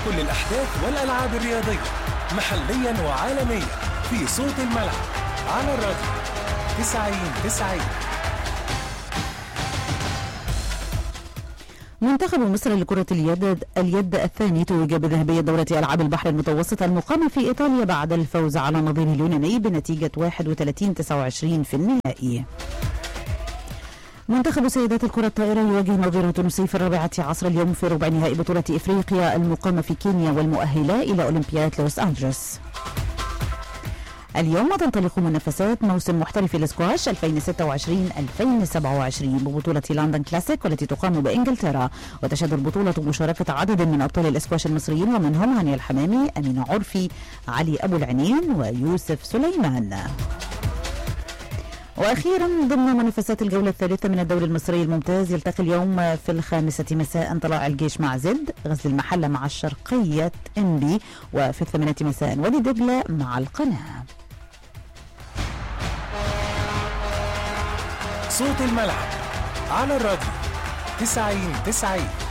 كل الأحداث والألعاب الرياضية محليا وعالميا في صوت الملعب على الراديو 90-90. منتخب مصر لكرة اليد الثاني توج بذهبية دورة ألعاب البحر المتوسط المقامة في إيطاليا بعد الفوز على نظيره اليوناني بنتيجة 31-29 في النهائي. منتخب سيدات الكرة الطائرة يواجه نظيره تونسي في 16:00 اليوم في ربع نهائي بطولة إفريقيا المقامة في كينيا والمؤهلة إلى أولمبياد لوس أنجلوس. اليوم تنطلق منافسات موسم محترف الاسكواش 2026-2027 ببطولة لندن كلاسيك والتي تقام بإنجلترا، وتشهد البطولة مشاركة عدد من أبطال الاسكواش المصريين ومنهم هانية الحمامي، أمينة عرفي، علي أبو العنين ويوسف سليمان. وأخيرا ضمن منافسات الجولة الثالثة من الدوري المصري الممتاز يلتقي اليوم في 5 مساء طلائع الجيش مع زد، غزل المحلة مع الشرقية إنبي، وفي 8 مساء وادي دجلة مع القناة. صوت الملعب على الراديو 90-90.